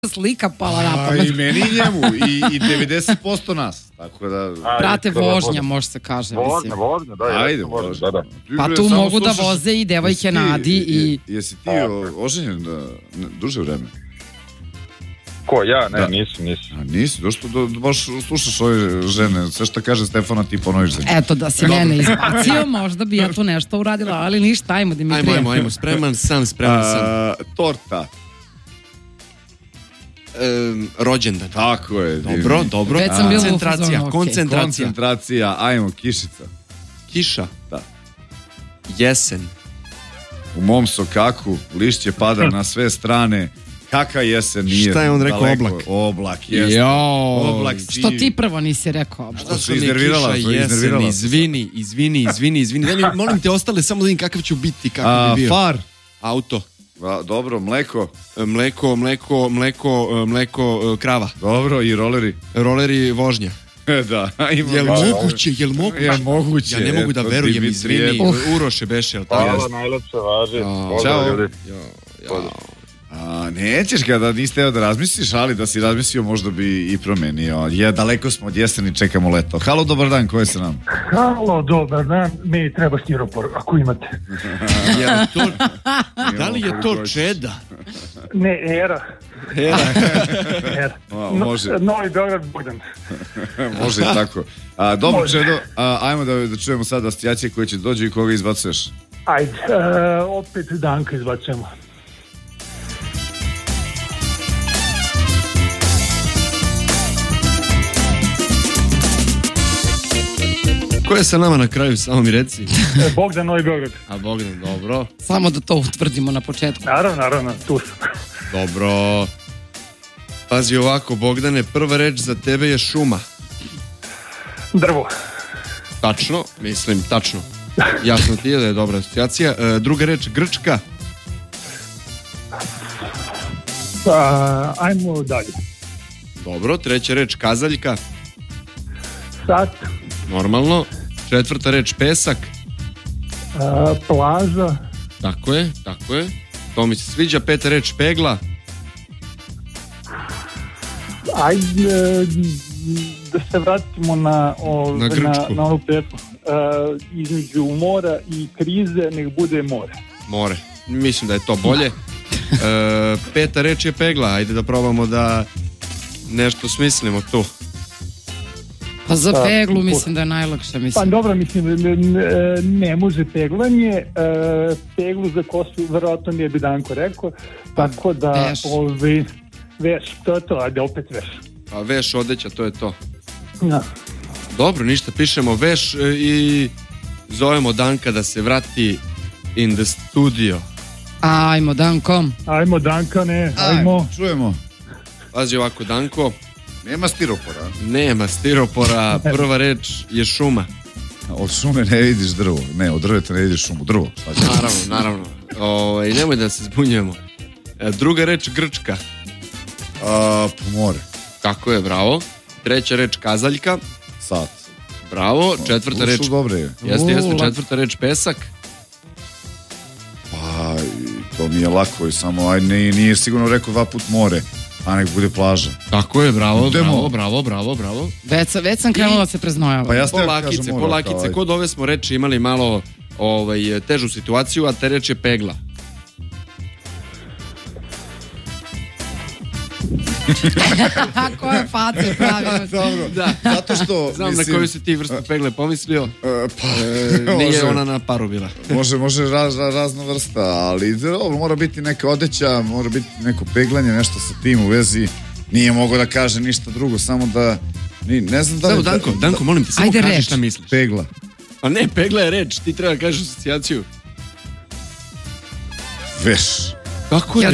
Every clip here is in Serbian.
slika pala na pamet. I meni i njemu, i 90% nas. Tako da... Brate, vožnja, može se kaže. Vožnja, da. Ajde, vožnja. Da. Pa tu mogu da voze i devojke Nadi i... Jesi ti oženjen duže vreme? Ko, ja? Ne, nisam. A nisi, došto baš slušaš ove žene, sve što kaže Stefana ti ponoviš za njih. Eto, da si mene izbacio, možda bi ja tu nešto uradila, ali ništa, ajmo Dimitrije. Ajmo, spreman sam. Torta. Rođendan. Tako je. Dobro. Već sam bila Koncentracija, ajmo, kišica. Kiša. Da. Jesen. U mom sokaku lišće pada na sve strane. Kaka jesen nije. Šta je on rekao, daleko. oblak? Oblak, jeste. Oblak sivi. Što ti prvo nisi rekao oblak? Što su iznervirala? Izvini. Daj mi, molim te, ostale samo da vidim kakav ću biti, kako bi bio. Far. Auto. Dobro, mleko, krava. dobro, i roleri. Roleri, vožnja. Da. Jel moguće? Je moguće. Ja ne mogu da verujem, izvini. Uroše beše, jel tako? Hvala, najlepše, važi. Ćao. Nećeš kada niste teo da razmisliš, ali da si razmislio možda bi i promenio. Daleko smo od jeseni, čekamo leto. Halo, dobar dan, ko je sa nam? Halo, dobar dan, meni treba stiropor, ako imate. Da li je to čeda? Ne, era. Može. Novi Beograd, Bogdan. Može i tako. Dobro, Čedo, ajmo da čujemo sad asocijacije koje će dođu i koga izbacuješ. Ajde, opet Danka izbacujemo. Ko je sa nama na kraju, samo mi reci? Bogdan, Novi Beograd. A Bogdan, dobro. Samo da to utvrdimo na početku. Naravno, tu sam. Dobro. Pazi ovako, Bogdane, prva reč za tebe je šuma. Drvo. Tačno. Jasno ti je da je dobra asocijacija. Druga reč, Grčka. Ajmo dalje. Dobro, treća reč, kazaljka. Sat. Normalno. Četvrta reč, pesak. Plaža. Tako je. To mi se sviđa. Peta reč, pegla. Ajde da se vratimo na Grčku. Na onu petu. Između mora i krize nek bude more. Mislim da je to bolje. Peta reč je pegla. Ajde da probamo da nešto smislimo tu. Pa za peglu mislim da je najlakše. Pa dobro, mislim ne može peglanje. Peglu za kosu verovatno nije bi Danko rekao. Tako da veš, to je to, ajde opet veš. A veš, odeća, to je to. Da. Dobro, ništa, pišemo veš i zovemo Danka da se vrati in the studio. Ajmo, Danko. Ajmo, Danka, ajmo. Čujemo. Pazi ovako, Danko. Nema stiropora. Prva reč je šuma. Od šume ne vidiš drvo. Ne, od drveta ne vidiš šumu. Drvo. Naravno. Nemoj da se zbunjujemo. Druga reč, Grčka. More. Tako je, bravo. Treća reč, kazaljka. Sat. Bravo. Četvrta reč. Dobre je. Jeste. Četvrta reč, pesak. Pa, to mi je lako i samo, nije sigurno rekao 2 put more, a nek bude plaža. Tako je, bravo. Već sam krenula se preznojava. Pa ja Polakice. Kod ove smo reči imali malo težu situaciju, a te reč je pegla. Koje face pravi. Dobro, zato što... Znam na koju si ti vrstu pegle pomislio. Nije ona na paru bila. Može razna vrsta, ali mora biti neka odeća, mora biti neko peglanje, nešto sa tim u vezi. Nije mogo da kaže ništa drugo, samo da... Ne znam da li... Danko, molim te, samo kaži šta misliš. Pegla. Pa ne, pegla je reč, ti treba kažeš asocijaciju. Veš. Tako je,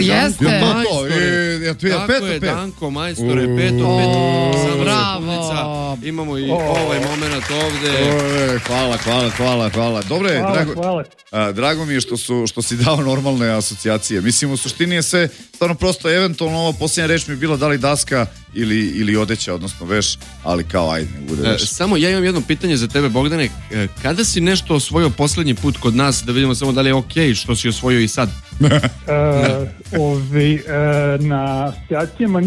Danko, majstore, peto, bravo. Imamo i ovaj moment ovde. Hvala. Dobro je, drago mi je što si dao normalne asocijacije. Mislim, u suštini je sve stvarno prosto, eventualno ova posljednja reč mi je bila da li daska ili odeća, odnosno veš, ali kao ajde, ne bude veš. Samo ja imam jedno pitanje za tebe, Bogdane. Kada si nešto osvojio posljednji put kod nas, da vidimo samo da li je okej što si osvojio i sad? Na asocijacijama